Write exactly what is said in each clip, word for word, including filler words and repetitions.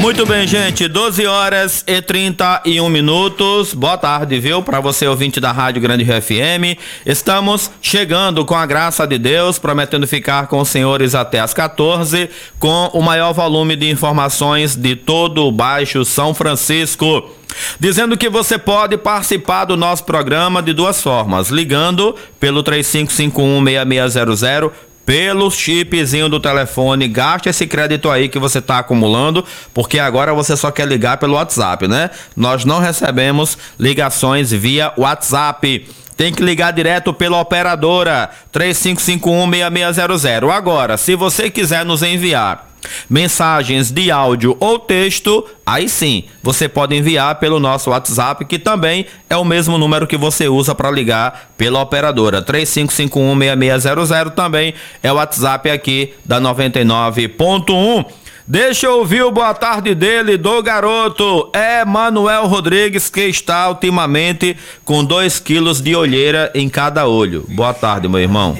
Muito bem, gente, doze horas e trinta e um minutos. Boa tarde, viu? Para você, ouvinte da Rádio Grande Rio F M. Estamos chegando com a graça de Deus, prometendo ficar com os senhores até às quatorze, com o maior volume de informações de todo o Baixo São Francisco. Dizendo que você pode participar do nosso programa de duas formas: ligando pelo três cinco cinco um, seis seis zero zero, pelo chipzinho do telefone. Gaste esse crédito aí que você está acumulando, porque agora você só quer ligar pelo WhatsApp, né? Nós não recebemos ligações via WhatsApp. Tem que ligar direto pela operadora três cinco cinco um, seis seis zero zero. Agora, se você quiser nos enviar mensagens de áudio ou texto, aí sim, você pode enviar pelo nosso WhatsApp, que também é o mesmo número que você usa para ligar pela operadora. três cinco cinco um, seis seis zero zero também é o WhatsApp aqui da noventa e nove ponto um. Deixa eu ouvir o boa tarde dele, do garoto, é Manuel Rodrigues, que está ultimamente com dois quilos de olheira em cada olho. Boa tarde, meu irmão.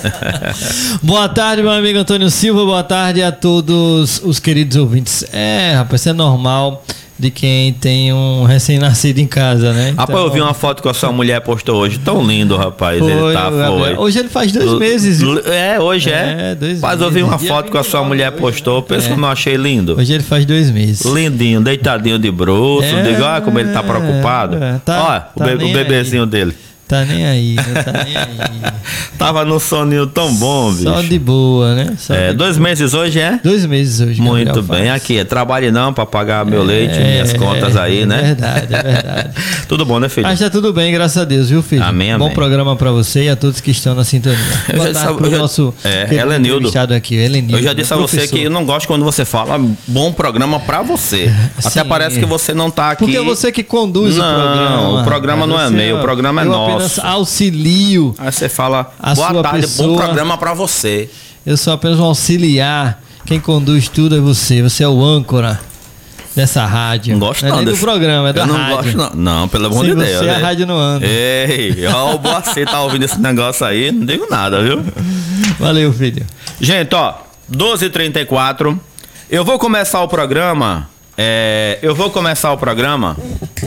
Boa tarde, meu amigo Antônio Silva, boa tarde a todos os queridos ouvintes. É, rapaz, isso é normal de quem tem um recém-nascido em casa, né? Então... Rapaz, eu vi uma foto que a sua mulher postou hoje, tão lindo, rapaz. Foi, ele tá, foi. Hoje ele faz dois meses. É, hoje é. É, dois Mas meses. eu vi uma foto que a sua mulher postou, pensa que eu não achei lindo. Hoje ele faz dois meses. Lindinho, deitadinho de bruxo, É, digo, olha como ele tá preocupado. É, tá, olha, tá o, be o bebezinho aí. dele. Tá nem aí, não tá nem aí. Tava num soninho tão bom, bicho. Só de boa, né? Só é, de dois boa. meses hoje, é? Dois meses hoje. Muito bem, faz. aqui, trabalhe não pra pagar meu leite, É, minhas contas aí, é né? Verdade, é verdade. Tudo bom, né, filho? Mas tá tudo bem, graças a Deus, viu, filho? Amém, amém. Bom programa pra você e a todos que estão na sintonia. Eu Boa já tarde disse, pro eu já, nosso é, Helenildo. entrevistado aqui, Helenildo. Eu já disse a você professor. que eu não gosto quando você fala bom programa pra você. Até Sim. parece que você não tá aqui. Porque é você que conduz não, o programa. Não, o programa não é Você- meu, o programa é eu nosso. apenas auxilio. Aí você fala, A boa sua tarde, pessoa- bom programa pra você. Eu sou apenas um auxiliar. Quem conduz tudo é você. Você é o âncora dessa rádio. Não gosto é não nem desse... do programa, é da eu não rádio. gosto não. Não, pelo amor Sem de Deus. você, a né? rádio não anda. Ei, ó, o Boacê tá ouvindo esse negócio aí, não digo nada, viu? Valeu, filho. Gente, ó, doze e trinta e quatro. Eu vou começar o programa. É, eu vou começar o programa.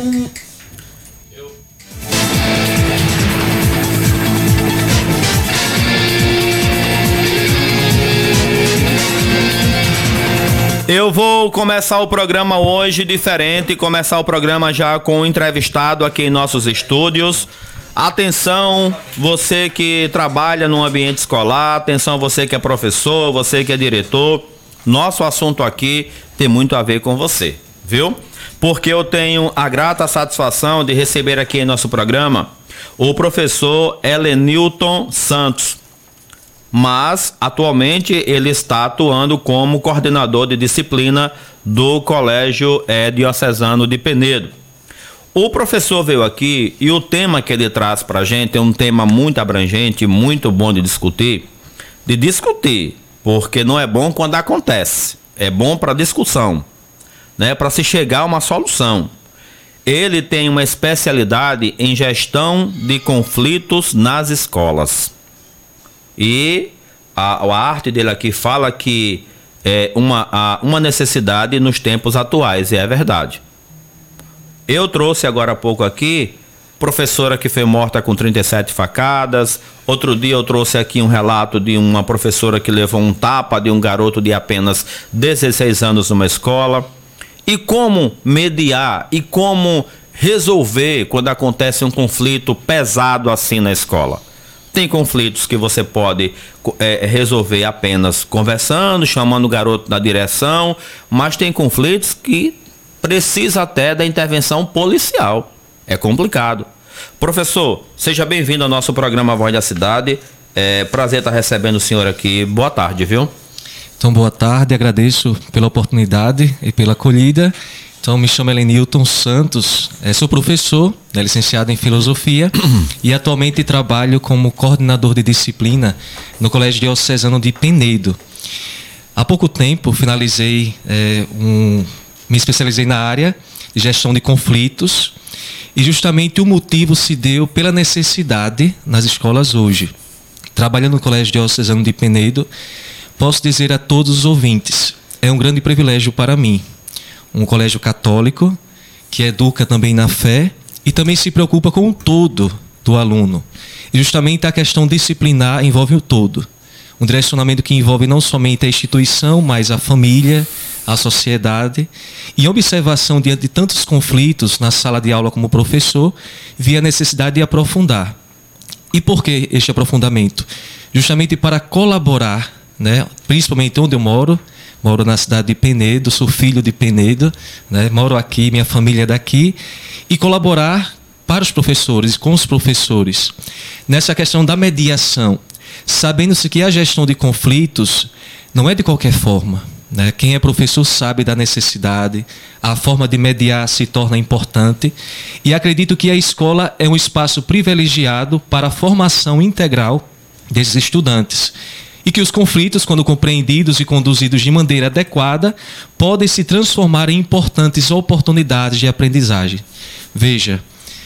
Eu vou começar o programa hoje diferente, começar o programa já com um entrevistado aqui em nossos estúdios. Atenção, você que trabalha no ambiente escolar, atenção você que é professor, você que é diretor. Nosso assunto aqui tem muito a ver com você, viu? Porque eu tenho a grata satisfação de receber aqui em nosso programa o professor Helenilton Santos. Mas, atualmente, ele está atuando como coordenador de disciplina do Colégio é, Diocesano de Penedo. O professor veio aqui e o tema que ele traz para a gente é um tema muito abrangente, muito bom de discutir. De discutir, porque não é bom quando acontece, é bom para discussão, né, para se chegar a uma solução. Ele tem uma especialidade em gestão de conflitos nas escolas. E a, a arte dele aqui fala que é uma, a, uma necessidade nos tempos atuais, e é verdade. Eu trouxe agora há pouco aqui professora que foi morta com trinta e sete facadas. Outro dia eu trouxe aqui um relato de uma professora que levou um tapa de um garoto de apenas dezesseis anos numa escola. E como mediar e como resolver quando acontece um conflito pesado assim na escola. Tem conflitos que você pode é, resolver apenas conversando, chamando o garoto da direção, mas tem conflitos que precisa até da intervenção policial. É complicado. Professor, seja bem-vindo ao nosso programa Voz da Cidade. É prazer estar recebendo o senhor aqui. Boa tarde, viu? Então, boa tarde, agradeço pela oportunidade e pela acolhida. Então, me chamo Helenilton Santos, sou professor, né, licenciado em Filosofia e atualmente trabalho como coordenador de disciplina no Colégio Diocesano de Penedo. Há pouco tempo, finalizei, é, um, me especializei na área de gestão de conflitos e justamente o motivo se deu pela necessidade nas escolas hoje. Trabalhando no Colégio Diocesano de Penedo, posso dizer a todos os ouvintes, é um grande privilégio para mim. um colégio católico, que educa também na fé e também se preocupa com o todo do aluno. E justamente a questão disciplinar envolve o todo. Um direcionamento que envolve não somente a instituição, mas a família, a sociedade. E em observação diante de tantos conflitos na sala de aula como professor, vi a necessidade de aprofundar. E por que este aprofundamento? Justamente para colaborar, né, principalmente onde eu moro. Moro na cidade de Penedo, sou filho de Penedo, né, moro aqui, minha família é daqui. E colaborar para os professores, com os professores, nessa questão da mediação, sabendo-se que a gestão de conflitos não é de qualquer forma, né? Quem é professor sabe da necessidade, a forma de mediar se torna importante, e acredito que a escola é um espaço privilegiado para a formação integral desses estudantes, e que os conflitos, quando compreendidos e conduzidos de maneira adequada, podem se transformar em importantes oportunidades de aprendizagem. Veja,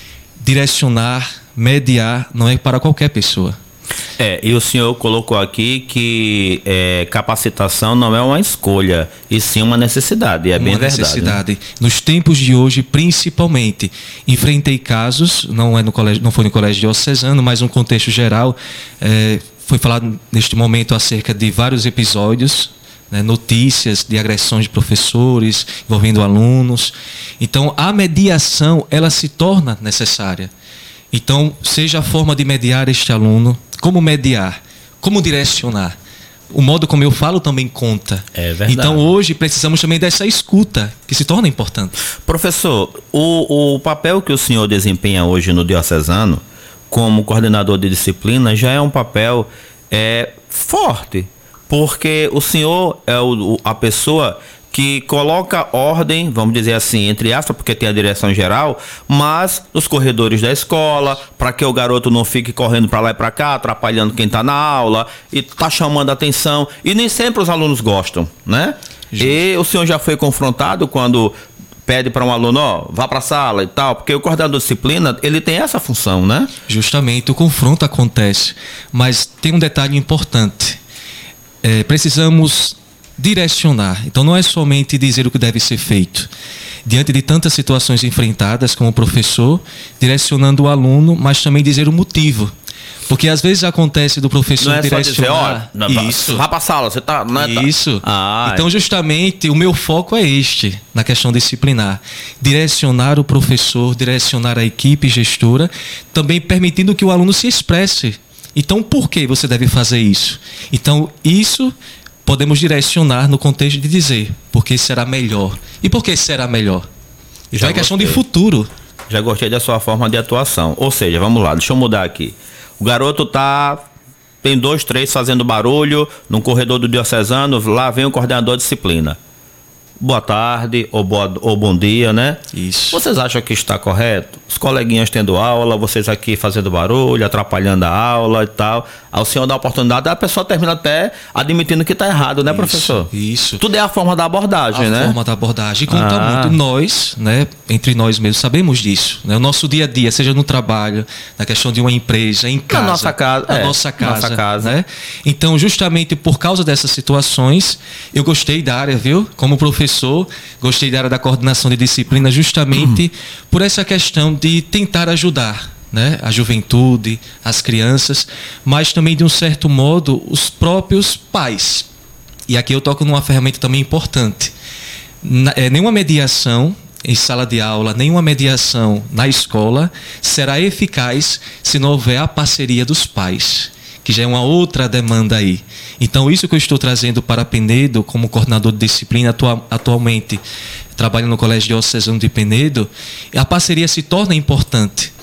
direcionar, mediar, não é para qualquer pessoa. É, e o senhor colocou aqui que é, capacitação não é uma escolha, e sim uma necessidade, e é bem verdade. Uma necessidade. Né? Nos tempos de hoje, principalmente, enfrentei casos, não, é no colégio, não foi no colégio diocesano, mas um contexto geral, é, foi falado neste momento acerca de vários episódios, né, notícias de agressões de professores envolvendo alunos. Então, a mediação, ela se torna necessária. Então, seja a forma de mediar este aluno, como mediar, como direcionar. O modo como eu falo também conta. É verdade. Então, hoje, precisamos também dessa escuta, que se torna importante. Professor, o, o papel que o senhor desempenha hoje no diocesano, como coordenador de disciplina, já é um papel é, forte. Porque o senhor é o, a pessoa que coloca ordem, vamos dizer assim, entre aspas, porque tem a direção geral, mas nos corredores da escola, para que o garoto não fique correndo para lá e para cá, atrapalhando quem está na aula, e está chamando a atenção. E nem sempre os alunos gostam, né? Justo. E o senhor já foi confrontado quando pede para um aluno, ó, vá para a sala e tal, porque o coordenador de disciplina, ele tem essa função, né? Justamente, o confronto acontece, mas tem um detalhe importante. É, precisamos direcionar. Então não é somente dizer o que deve ser feito. Diante de tantas situações enfrentadas como professor, direcionando o aluno, mas também dizer o motivo. Porque às vezes acontece do professor não é direcionar. Só dizer, ó, isso. Vá para a sala, você tá, não é, isso. Tá... Ah, então justamente o meu foco é este, na questão disciplinar. Direcionar o professor, direcionar a equipe gestora, também permitindo que o aluno se expresse. Então, por que você deve fazer isso? Então, isso podemos direcionar no contexto de dizer porque será melhor. E por que será melhor? Já é questão de futuro. Já gostei da sua forma de atuação. Ou seja, vamos lá, deixa eu mudar aqui. O garoto tá... tem dois, três fazendo barulho no corredor do diocesano, lá vem o coordenador de disciplina. Boa tarde, ou, boa, ou bom dia, né? Isso. Vocês acham que está correto? Os coleguinhas tendo aula, vocês aqui fazendo barulho, atrapalhando a aula e tal. Aí o senhor dá a oportunidade, a pessoa termina até admitindo que está errado, né, isso, professor? Isso. Tudo é a forma da abordagem, a né? A forma da abordagem. E conta ah. muito. Nós, né, entre nós mesmos, sabemos disso. Né? O nosso dia a dia, seja no trabalho, na questão de uma empresa, em casa. Na nossa casa. Na é, nossa casa. Nossa casa. Né? Então, justamente por causa dessas situações, eu gostei da área, viu? Como professor, gostei da área da coordenação de disciplina, justamente por essa questão de tentar ajudar, né, a juventude, as crianças, mas também, de um certo modo, os próprios pais. E aqui eu toco numa ferramenta também importante. Na, é, nenhuma mediação em sala de aula, nenhuma mediação na escola será eficaz se não houver a parceria dos pais, que já é uma outra demanda aí. Então, isso que eu estou trazendo para Penedo, como coordenador de disciplina, atual, atualmente trabalho no Colégio Diocesano de Penedo, a parceria se torna importante.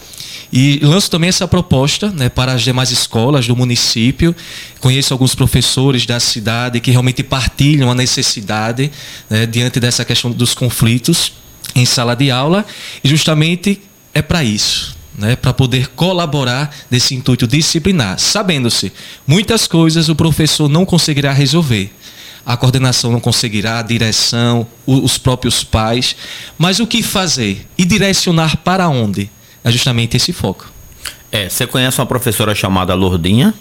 E lanço também essa proposta, né, para as demais escolas do município. Conheço alguns professores da cidade que realmente partilham a necessidade, né, diante dessa questão dos conflitos em sala de aula, e justamente é para isso. Né, para poder colaborar desse intuito disciplinar, sabendo-se, muitas coisas o professor não conseguirá resolver, a coordenação não conseguirá, a direção, os próprios pais, mas o que fazer e direcionar para onde é justamente esse foco. É, você conhece uma professora chamada Lourdinha?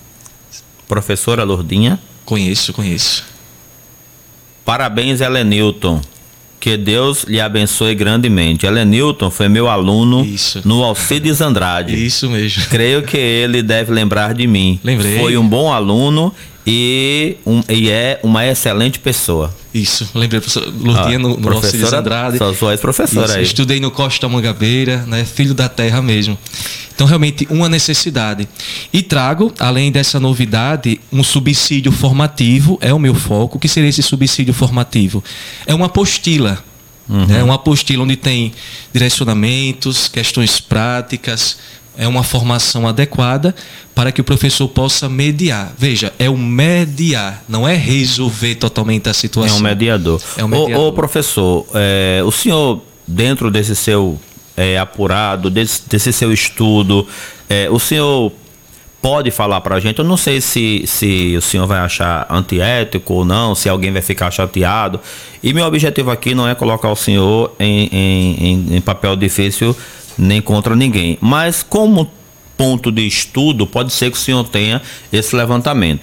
Professora Lourdinha? Conheço, conheço. Parabéns, Helenilton. Que Deus lhe abençoe grandemente. Helenilton foi meu aluno Isso. no Alcides Andrade. Isso mesmo. Creio que ele deve lembrar de mim. Lembrei. Foi um bom aluno e, um, e é uma excelente pessoa. Isso, lembrei, professor Lourdinha, Ah, no, no Alcides Andrade. Sou sua ex-professora aí. Estudei no Costa Mangabeira, né, filho da terra mesmo. Então, realmente, uma necessidade. E trago, além dessa novidade, um subsídio formativo, é o meu foco. O que seria esse subsídio formativo? É uma apostila. Uhum. Né, uma apostila onde tem direcionamentos, questões práticas, é uma formação adequada para que o professor possa mediar. Veja, é o mediar, não é resolver totalmente a situação. É um mediador. É um mediador. Ô, ô professor, é, o senhor, dentro desse seu é, apurado, desse, desse seu estudo, é, o senhor pode falar para a gente? Eu não sei se, se o senhor vai achar antiético ou não, se alguém vai ficar chateado. E meu objetivo aqui não é colocar o senhor em, em, em, em papel difícil nem contra ninguém. Mas como ponto de estudo, pode ser que o senhor tenha esse levantamento.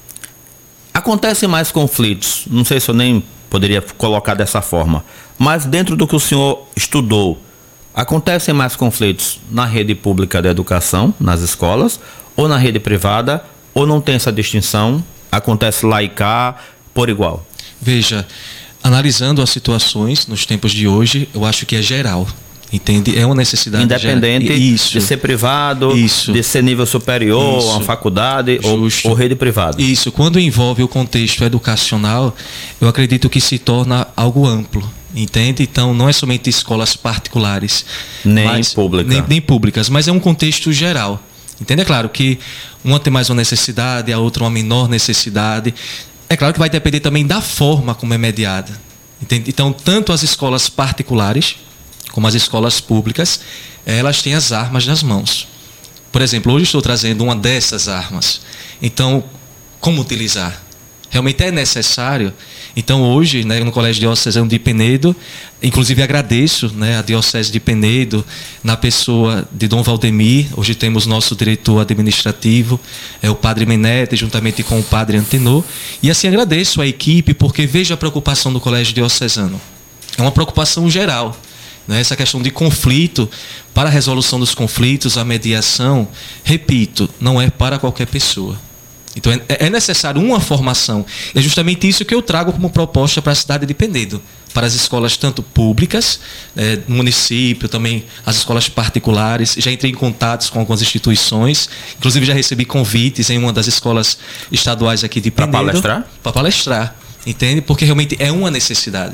Acontecem mais conflitos, não sei se eu nem poderia colocar dessa forma, mas dentro do que o senhor estudou, acontecem mais conflitos na rede pública de educação, nas escolas, ou na rede privada, ou não tem essa distinção? Acontece lá e cá, por igual? Veja, analisando as situações nos tempos de hoje, eu acho que é geral. Entende? É uma necessidade independente Isso. de ser privado, Isso. de ser nível superior, Isso. uma faculdade ou, ou rede privada. Isso. Quando envolve o contexto educacional, eu acredito que se torna algo amplo. Entende? Então, não é somente escolas particulares. Nem mas, públicas. Nem, nem públicas, mas é um contexto geral. Entende? É claro que uma tem mais uma necessidade, a outra uma menor necessidade. É claro que vai depender também da forma como é mediada. Entende? Então, tanto as escolas particulares como as escolas públicas, elas têm as armas nas mãos. Por exemplo, hoje estou trazendo uma dessas armas. Então, como utilizar? Realmente é necessário. Então, hoje, né, no Colégio Diocesano de Penedo, inclusive agradeço, né, a Diocese de Penedo, na pessoa de Dom Valdemir. Hoje temos nosso diretor administrativo, é o Padre Menete, juntamente com o Padre Antenor. E assim agradeço a equipe, porque veja a preocupação do Colégio Diocesano. É uma preocupação geral. Essa questão de conflito, para a resolução dos conflitos, a mediação, repito, não é para qualquer pessoa. Então é necessário uma formação. É justamente isso que eu trago como proposta para a cidade de Penedo, para as escolas tanto públicas, é, no município, também as escolas particulares. Já entrei em contatos com algumas instituições, inclusive já recebi convites em uma das escolas estaduais aqui de Penedo. Para palestrar? Para palestrar, entende? Porque realmente é uma necessidade.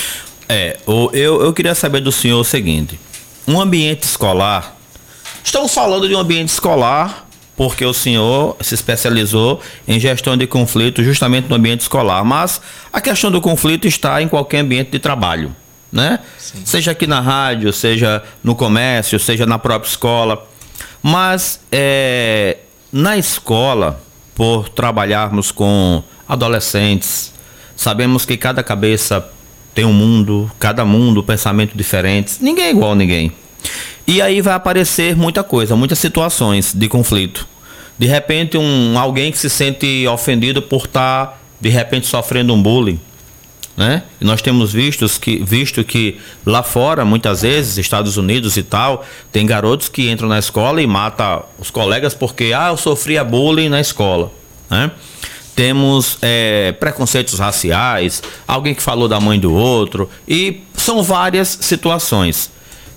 É, eu, eu queria saber do senhor o seguinte: um ambiente escolar, estamos falando de um ambiente escolar porque o senhor se especializou em gestão de conflito justamente no ambiente escolar, mas a questão do conflito está em qualquer ambiente de trabalho, né? Sim. Seja aqui na rádio, seja no comércio, seja na própria escola, mas é, na escola, por trabalharmos com adolescentes, sabemos que cada cabeça tem um mundo, cada mundo, pensamento diferentes. Ninguém é igual a ninguém. E aí vai aparecer muita coisa, muitas situações de conflito. De repente, um, alguém que se sente ofendido por estar, de repente, sofrendo um bullying, né? E nós temos visto que, visto que lá fora, muitas vezes, Estados Unidos e tal, tem garotos que entram na escola e matam os colegas porque, ah, eu sofria bullying na escola, né? Temos é, preconceitos raciais, alguém que falou da mãe do outro, e são várias situações.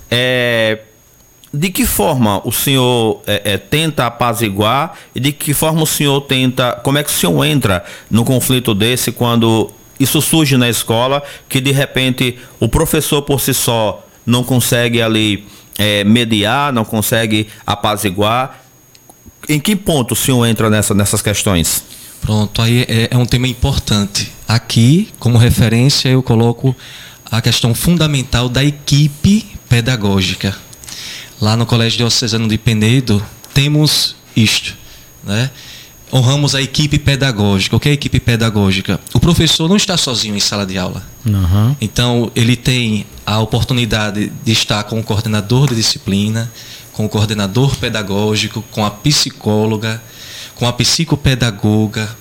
É, de que forma o senhor é, é, tenta apaziguar e de que forma o senhor tenta, como é que o senhor entra no conflito desse quando isso surge na escola, que de repente o professor por si só não consegue ali é, mediar, não consegue apaziguar? Em que ponto o senhor entra nessa, nessas questões? Pronto, aí é, é um tema importante. Aqui, como referência, eu coloco a questão fundamental da equipe pedagógica. Lá no Colégio Diocesano de Penedo, temos isto, né? Honramos a equipe pedagógica. O que é a equipe pedagógica? O professor não está sozinho em sala de aula. Uhum. Então, ele tem a oportunidade de estar com o coordenador de disciplina, com o coordenador pedagógico, com a psicóloga, com a psicopedagoga,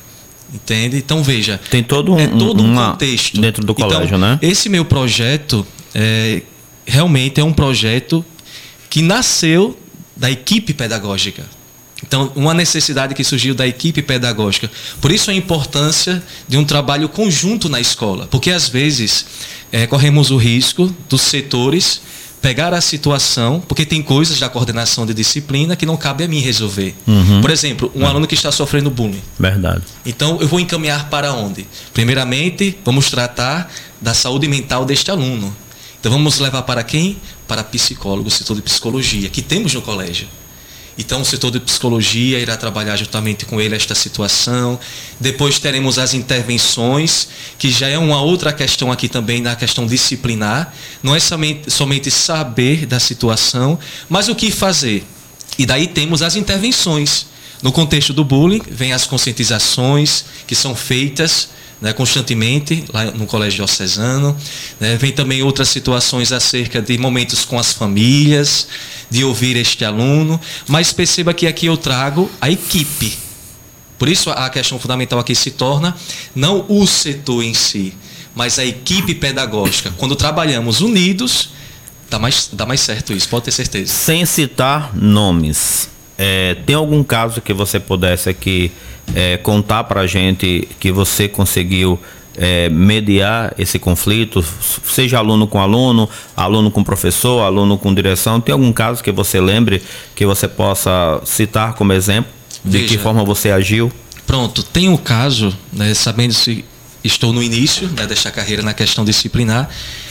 Entende? Então, veja. Tem todo um, é todo um uma, contexto. Dentro do colégio, então, né? Esse meu projeto é, realmente é um projeto que nasceu da equipe pedagógica. Então, uma necessidade que surgiu da equipe pedagógica. Por isso a importância de um trabalho conjunto na escola. Porque, às vezes, é, corremos o risco dos setores pegar a situação, porque tem coisas da coordenação de disciplina que não cabe a mim resolver. Uhum. Por exemplo, um é. aluno que está sofrendo bullying. Verdade. Então, eu vou encaminhar para onde? Primeiramente, vamos tratar da saúde mental deste aluno. Então, vamos levar para quem? Para psicólogo, setor de psicologia, que temos no colégio. Então, o setor de psicologia irá trabalhar juntamente com ele esta situação. Depois teremos as intervenções, que já é uma outra questão aqui também, na questão disciplinar. Não é somente, somente saber da situação, mas o que fazer. E daí temos as intervenções. No contexto do bullying, vem as conscientizações que são feitas, né, constantemente lá no Colégio Diocesano, né, vem também outras situações acerca de momentos com as famílias, de ouvir este aluno, mas perceba que aqui eu trago a equipe. Por isso a questão fundamental aqui se torna não o setor em si, mas a equipe pedagógica. Quando trabalhamos unidos, dá mais, dá mais certo isso, pode ter certeza. Sem citar nomes, é, tem algum caso que você pudesse aqui É, contar para a gente que você conseguiu é, mediar esse conflito, seja aluno com aluno, aluno com professor, aluno com direção? Tem algum caso que você lembre que você possa citar como exemplo de Veja, que forma você agiu? Pronto, tem um caso, né, sabendo se estou no início, né, desta carreira na questão disciplinar,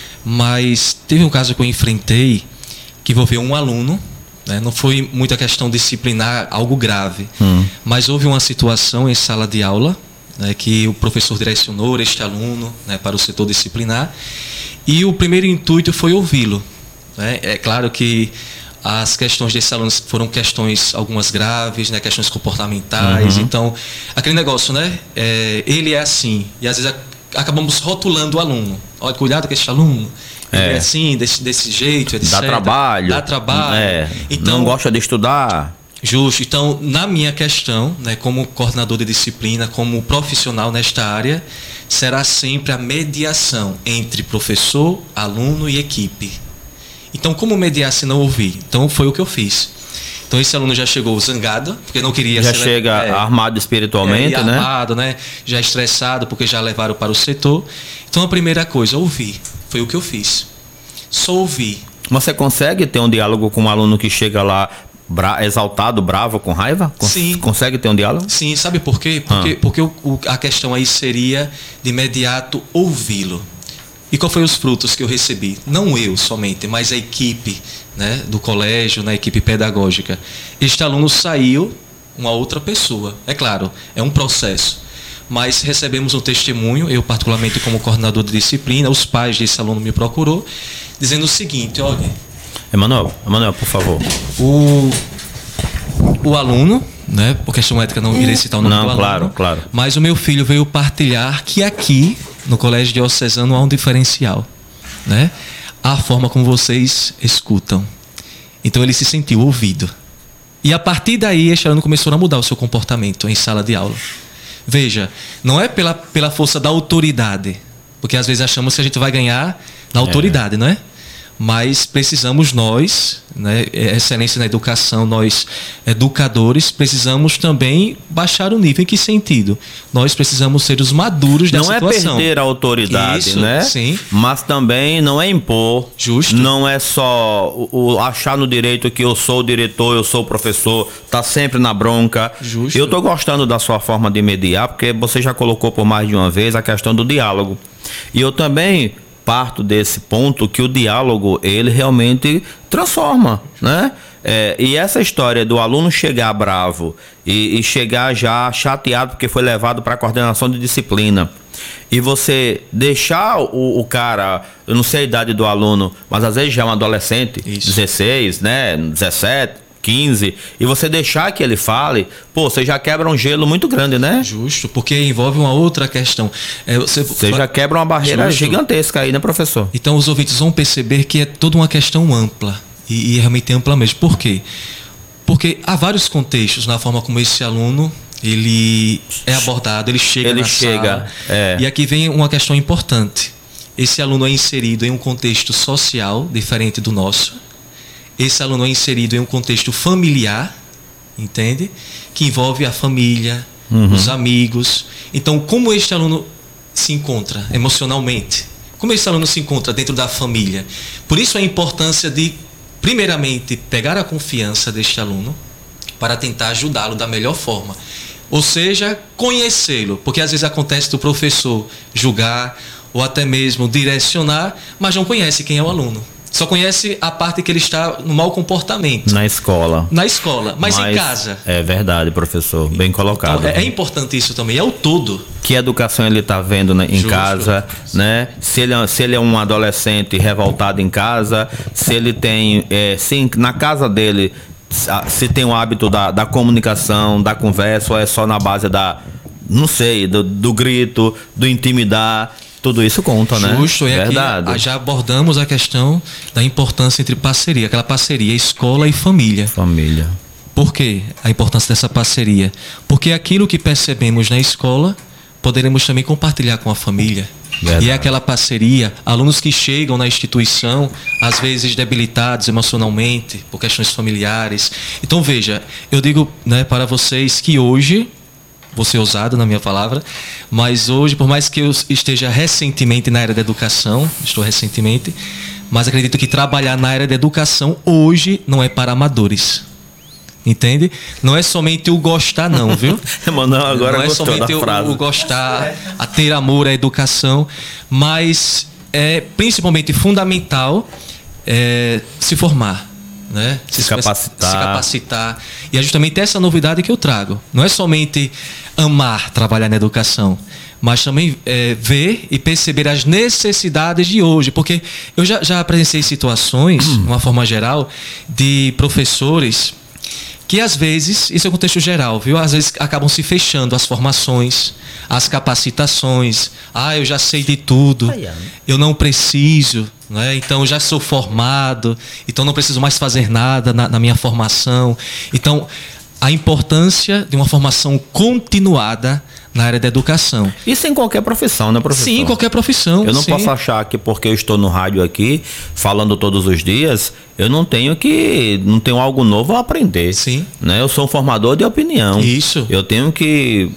mas teve um caso que eu enfrentei que envolveu um aluno. Não foi muita questão disciplinar, algo grave, hum. mas houve uma situação em sala de aula, né, que o professor direcionou este aluno, né, para o setor disciplinar, e o primeiro intuito foi ouvi-lo. Né? É claro que as questões desse aluno foram questões, algumas graves, né, questões comportamentais, uhum. então, aquele negócio, né, é, ele é assim, e às vezes acabamos rotulando o aluno. Olha, cuidado com este aluno. É. é assim, desse, desse jeito, etcétera. Dá trabalho. Dá trabalho. É. Então, não gosta de estudar. Justo. Então, na minha questão, né, como coordenador de disciplina, como profissional nesta área, será sempre a mediação entre professor, aluno e equipe. Então, como mediar se não ouvir? Então, foi o que eu fiz. Então, esse aluno já chegou zangado, porque não queria... Já ser, chega é, armado espiritualmente, é, né? Armado, né? Já estressado, porque já levaram para o setor. Então, a primeira coisa, ouvir. Foi o que eu fiz. Só ouvir. Você consegue ter um diálogo com um aluno que chega lá bra- exaltado, bravo, com raiva? Cons- Sim. Consegue ter um diálogo? Sim, sabe por quê? Porque, ah. porque o, o, a questão aí seria, de imediato, ouvi-lo. E qual foi os frutos que eu recebi? Não eu somente, mas a equipe, né, do colégio, na equipe pedagógica. Este aluno saiu uma outra pessoa. É claro, é um processo. Mas recebemos um testemunho, eu particularmente como coordenador de disciplina, os pais desse aluno me procurou, dizendo o seguinte, olha... Emanuel, Emanuel, por favor. O, o aluno, né, por questão ética não irei citar o nome não, do aluno, claro, claro. mas o meu filho veio partilhar que aqui, no Colégio Diocesano, há um diferencial, né? A forma como vocês escutam. Então ele se sentiu ouvido. E a partir daí, este aluno começou a mudar o seu comportamento em sala de aula. Veja, não é pela, pela força da autoridade, porque às vezes achamos que a gente vai ganhar na autoridade, é. não é? Mas precisamos nós, né, excelência na educação, nós educadores, precisamos também baixar o nível. Em que sentido? Nós precisamos ser os maduros da não situação. Não é perder a autoridade, Isso, né? Sim. Mas também não é impor. Justo. Não é só o, o achar no direito que eu sou o diretor, eu sou o professor, tá sempre na bronca. Justo. Eu tô gostando da sua forma de mediar, porque você já colocou por mais de uma vez a questão do diálogo. E eu também parto desse ponto que o diálogo, ele realmente transforma, né? É, e essa história do aluno chegar bravo e, e chegar já chateado porque foi levado para a coordenação de disciplina e você deixar o, o cara, eu não sei a idade do aluno, mas às vezes já é um adolescente, Isso. dezesseis, né, dezessete, quinze, e você deixar que ele fale, pô, você já quebra um gelo muito grande, né? Justo, porque envolve uma outra questão. É, você você já quebra uma barreira Justo. gigantesca aí, né, professor? Então os ouvintes vão perceber que é toda uma questão ampla, e, e realmente ampla mesmo. Por quê? Porque há vários contextos na forma como esse aluno ele é abordado, ele chega ele na chega, sala. é. E aqui vem uma questão importante. Esse aluno é inserido em um contexto social diferente do nosso. Esse aluno é inserido em um contexto familiar, entende? Que envolve a família, uhum. os amigos. Então, como este aluno se encontra emocionalmente? Como esse aluno se encontra dentro da família? Por isso a importância de, primeiramente, pegar a confiança deste aluno para tentar ajudá-lo da melhor forma. Ou seja, conhecê-lo. Porque às vezes acontece do professor julgar ou até mesmo direcionar, mas não conhece quem é o aluno. Só conhece a parte que ele está no mau comportamento. Na escola. Na escola, mas, mas em casa. É verdade, professor. Bem colocado. Então, é, é importante isso também, é o todo. Que educação ele está vendo, né, em Justo. casa, né? Se ele, se ele é um adolescente revoltado em casa, se ele tem, é, sim, na casa dele, se tem o hábito da, da comunicação, da conversa, ou é só na base da, não sei, do, do grito, do intimidar. Tudo isso conta, né? Justo, é verdade. Aqui já abordamos a questão da importância entre parceria, aquela parceria escola e família. Família. Por quê a importância dessa parceria? Porque aquilo que percebemos na escola, poderemos também compartilhar com a família. Verdade. E é aquela parceria, alunos que chegam na instituição, às vezes debilitados emocionalmente, por questões familiares. Então, veja, eu digo, né, para vocês que hoje... vou ser ousado na minha palavra, mas hoje, por mais que eu esteja recentemente na área da educação, estou recentemente, mas acredito que trabalhar na área da educação hoje não é para amadores. Entende? Não é somente o gostar, não, viu? Mano, agora não é somente o, o gostar, a ter amor à educação, mas é principalmente fundamental é, se formar. Né? Se, se capacitar. Se capacitar. E é justamente essa novidade que eu trago. Não é somente amar trabalhar na educação, mas também é, ver e perceber as necessidades de hoje. Porque eu já, já presenciei situações, de uma forma geral, de professores que às vezes, isso é um contexto geral, viu? Às vezes acabam se fechando as formações, as capacitações. Ah, eu já sei de tudo, eu não preciso, né? Então eu já sou formado, então não preciso mais fazer nada na, na minha formação. Então, a importância de uma formação continuada na área da educação. Isso em qualquer profissão, né, professor? Sim, em qualquer profissão. Eu não sim. posso achar que porque eu estou no rádio aqui, falando todos os dias, eu não tenho que, não tenho algo novo a aprender. Sim. Né? Eu sou um formador de opinião. Isso. Eu tenho que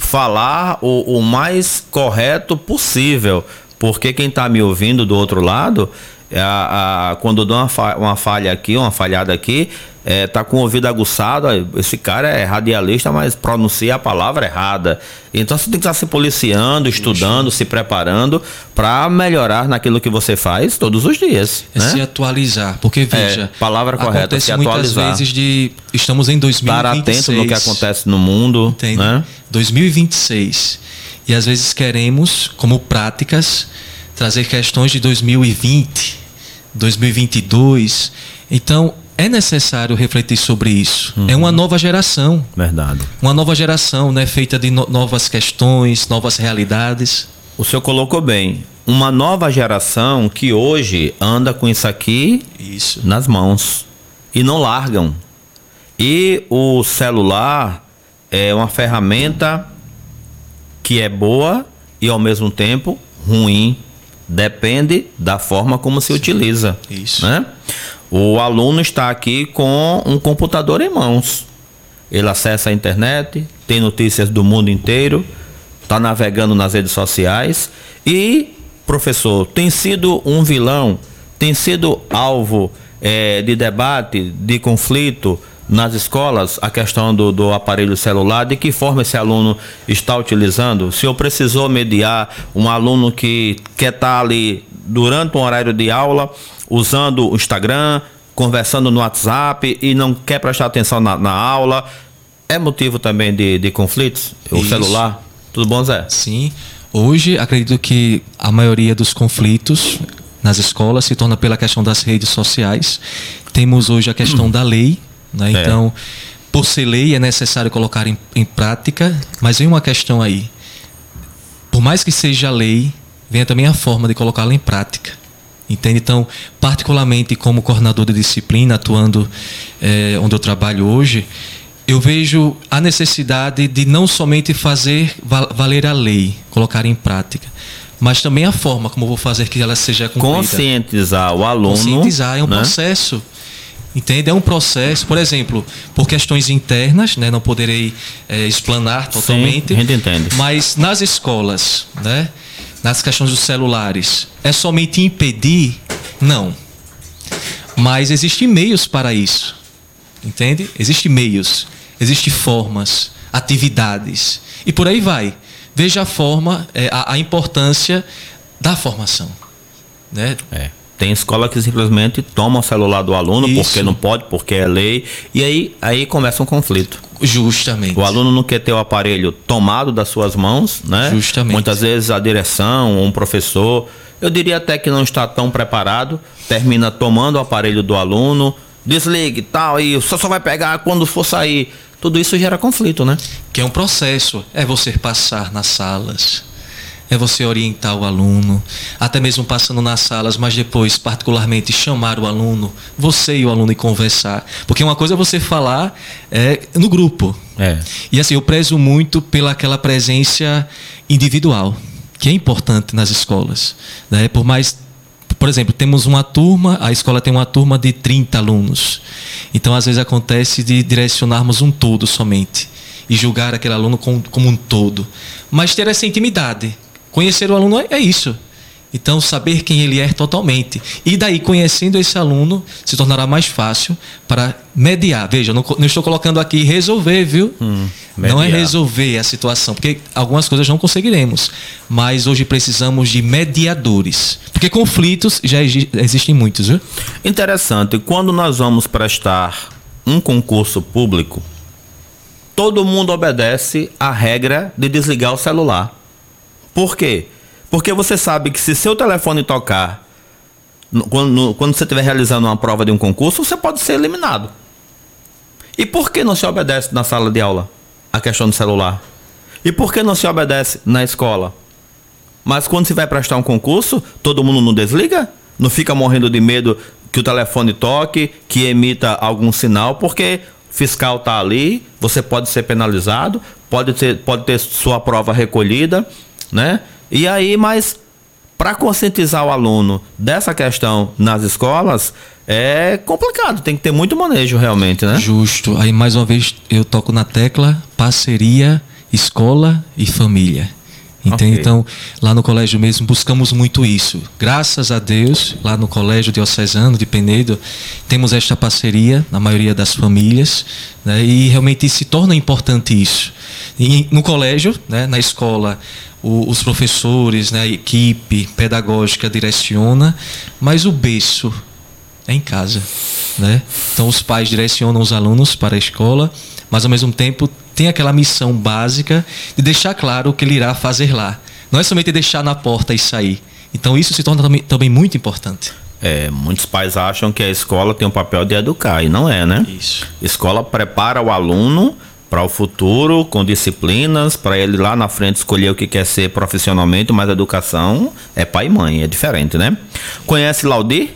falar o, o mais correto possível, porque quem está me ouvindo do outro lado, a, a, quando eu dou uma, fa, uma falha aqui, uma falhada aqui, é, tá com o ouvido aguçado, esse cara é radialista, mas pronuncia a palavra errada. Então você tem que estar se policiando, estudando, se preparando para melhorar naquilo que você faz todos os dias. É, né? Se atualizar, porque veja, é, palavra correta, acontece se muitas atualizar. vezes de estamos em dois mil e vinte e seis. Estar atento no que acontece no mundo, entende? Né? dois mil e vinte e seis. E às vezes queremos, como práticas, trazer questões de dois mil e vinte, dois mil e vinte e dois. Então, é necessário refletir sobre isso. Uhum. É uma nova geração. Verdade. Uma nova geração, né, feita de no- novas questões, novas realidades. O senhor colocou bem. Uma nova geração que hoje anda com isso aqui isso. nas mãos. E não largam. E o celular é uma ferramenta que é boa e ao mesmo tempo ruim. Depende da forma como se Sim. utiliza. Isso. Né? O aluno está aqui com um computador em mãos. Ele acessa a internet, tem notícias do mundo inteiro, está navegando nas redes sociais e, professor, tem sido um vilão, tem sido alvo é, de debate, de conflito nas escolas, a questão do, do aparelho celular, de que forma esse aluno está utilizando. O senhor precisou mediar um aluno que quer estar ali durante um horário de aula, usando o Instagram, conversando no WhatsApp e não quer prestar atenção na, na aula. É motivo também de, de conflitos? O Isso. celular? Tudo bom, Zé? Sim. Hoje, acredito que a maioria dos conflitos nas escolas se torna pela questão das redes sociais. Temos hoje a questão hum. da lei, né? É. Então, por ser lei, é necessário colocar em, em prática, mas vem uma questão aí. Por mais que seja lei, venha também a forma de colocá-la em prática. Entende? Então, particularmente como coordenador de disciplina, atuando é, onde eu trabalho hoje, eu vejo a necessidade de não somente fazer valer a lei, colocar em prática, mas também a forma como eu vou fazer que ela seja cumprida. Conscientizar o aluno. Conscientizar é um, né, processo. Entende? É um processo, por exemplo, por questões internas, né, não poderei é, explanar totalmente. Sim, a gente entende. Mas nas escolas, né, nas questões dos celulares, é somente impedir? Não. Mas existem meios para isso. Entende? Existem meios, existem formas, atividades. E por aí vai. Veja a forma, é, a, a importância da formação. Né? É. Tem escola que simplesmente toma o celular do aluno, isso, porque não pode, porque é lei. E aí, aí começa um conflito. Justamente. O aluno não quer ter o aparelho tomado das suas mãos, né? Justamente. Muitas vezes a direção, um professor, eu diria até que não está tão preparado, termina tomando o aparelho do aluno, desligue e tal, e só, só vai pegar quando for sair. Tudo isso gera conflito, né? Que é um processo. É você passar nas salas, é você orientar o aluno, até mesmo passando nas salas, mas depois, particularmente, chamar o aluno, você e o aluno, e conversar. Porque uma coisa é você falar é, no grupo. É. E assim, eu prezo muito pela aquela presença individual, que é importante nas escolas. Né? Por mais, por exemplo, temos uma turma, a escola tem uma turma de trinta alunos. Então, às vezes, acontece de direcionarmos um todo somente e julgar aquele aluno como, como um todo. Mas ter essa intimidade. Conhecer o aluno é isso. Então, saber quem ele é totalmente. E daí, conhecendo esse aluno, se tornará mais fácil para mediar. Veja, não, não estou colocando aqui resolver, viu? Hum, não é resolver a situação, porque algumas coisas não conseguiremos. Mas hoje precisamos de mediadores. Porque conflitos já existem muitos, viu? Interessante. Quando nós vamos prestar um concurso público, todo mundo obedece à regra de desligar o celular. Por quê? Porque você sabe que se seu telefone tocar quando, quando você estiver realizando uma prova de um concurso, você pode ser eliminado. E por que não se obedece na sala de aula a questão do celular? E por que não se obedece na escola? Mas quando você vai prestar um concurso, todo mundo não desliga? Não fica morrendo de medo que o telefone toque, que emita algum sinal, porque o fiscal está ali, você pode ser penalizado, pode ter, pode ter sua prova recolhida, né? E aí, mas para conscientizar o aluno dessa questão nas escolas é complicado, tem que ter muito manejo realmente, né? Justo. Aí mais uma vez eu toco na tecla parceria, escola e família. Entende? Okay. Então, lá no colégio mesmo buscamos muito isso. Graças a Deus, lá no colégio diocesano de Penedo, temos esta parceria na maioria das famílias, né? E realmente se torna importante isso. E no colégio, né, na escola, o, os professores, né, a equipe pedagógica direciona, mas o berço é em casa, né? Então os pais direcionam os alunos para a escola, mas ao mesmo tempo tem aquela missão básica de deixar claro o que ele irá fazer lá. Não é somente deixar na porta e sair. Então isso se torna também, também muito importante. É, muitos pais acham que a escola tem o papel de educar, e não é, né? Isso. Escola prepara o aluno para o futuro, com disciplinas, para ele lá na frente escolher o que quer ser profissionalmente, mas a educação é pai e mãe, é diferente, né? Conhece Laudir?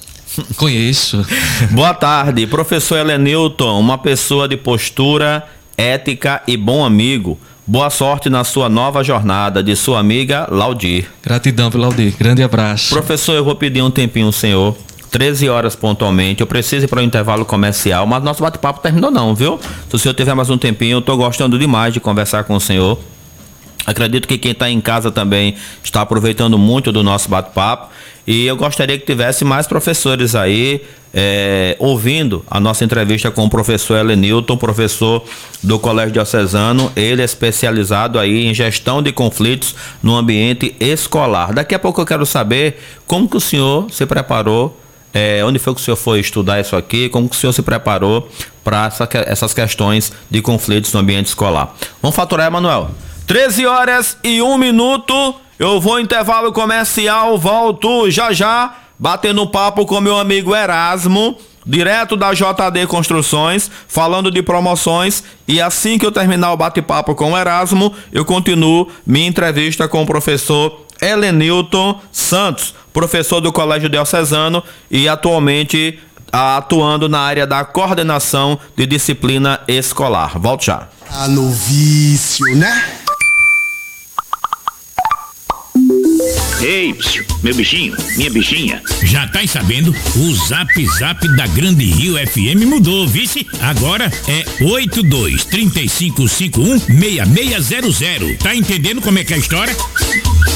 Conheço. Boa tarde, professor Helenilton, uma pessoa de postura, ética e bom amigo. Boa sorte na sua nova jornada, de sua amiga Laudir. Gratidão, Laudir. Grande abraço. Professor, eu vou pedir um tempinho ao senhor. treze horas pontualmente, eu preciso ir para o intervalo comercial, mas nosso bate-papo terminou não, viu? Se o senhor tiver mais um tempinho, eu estou gostando demais de conversar com o senhor. Acredito que quem está em casa também está aproveitando muito do nosso bate-papo. E eu gostaria que tivesse mais professores aí é, ouvindo a nossa entrevista com o professor Helenilton, professor do Colégio Diocesano. Ele é especializado aí em gestão de conflitos no ambiente escolar. Daqui a pouco eu quero saber como que o senhor se preparou, é, onde foi que o senhor foi estudar isso aqui, como que o senhor se preparou para essa, essas questões de conflitos no ambiente escolar. Vamos faturar, Emanuel? treze horas e um minuto. Eu vou em intervalo comercial, volto já já, batendo papo com meu amigo Erasmo, direto da J D Construções, falando de promoções. E assim que eu terminar o bate-papo com o Erasmo, eu continuo minha entrevista com o professor Helenilton Santos, professor do Colégio Diocesano e atualmente atuando na área da coordenação de disciplina escolar. Volte já. Ah, no vício, né? Ei, meu bichinho, minha bichinha. Já tá sabendo? O Zap Zap da Grande Rio F M mudou, vice? Agora é oito dois três cinco cinco um seis seis zero zero. Tá entendendo como é que é a história?